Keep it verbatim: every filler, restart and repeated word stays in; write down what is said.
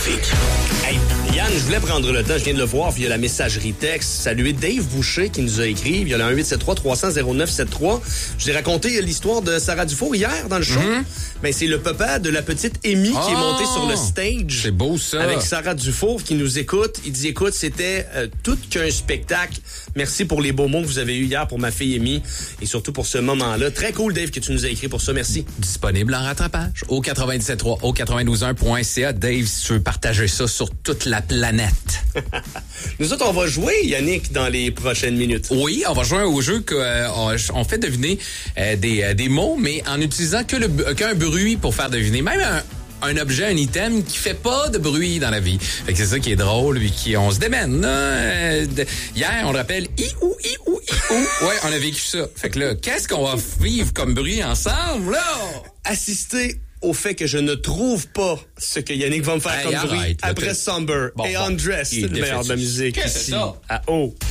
Musique. Hey, Yann, je voulais prendre le temps, je viens de le voir via la messagerie texte. Saluer Dave Boucher qui nous a écrit via le un huit sept trois trois cents zéro neuf sept trois. Je vous ai raconté l'histoire de Sarah Dufour hier dans le show. Mm-hmm. Ben, c'est le papa de la petite Amy oh, qui est montée sur le stage. C'est beau ça. Avec Sarah Dufour qui nous écoute. Il dit, écoute, c'était euh, tout qu'un spectacle. Merci pour les beaux mots que vous avez eus hier pour ma fille Amy et surtout pour ce moment-là. Très cool, Dave, que tu nous as écrit pour ça. Merci. Disponible en rattrapage au quatre-vingt-dix-sept trois, au quatre-vingt-douze un point c a. Dave, si tu veux partager ça sur toute la planète. Nous autres, on va jouer, Yannick, dans les prochaines minutes. Oui, on va jouer au jeu qu'on euh, fait deviner euh, des, euh, des mots, mais en utilisant que le, qu'un bruit pour faire deviner. Même un, un objet, un item qui fait pas de bruit dans la vie. Fait que c'est ça qui est drôle, puis qui on se démène. Euh, de, hier, on rappelle i-ou, i-ou, i-ou. Ouais, on a vécu ça. Fait que là, qu'est-ce qu'on va vivre comme bruit ensemble, là? Assister au fait que je ne trouve pas ce que Yannick va me faire hey, comme arrête, bruit après Somber bon, et bon, Undressed, c'est le meilleur de la musique ici à O.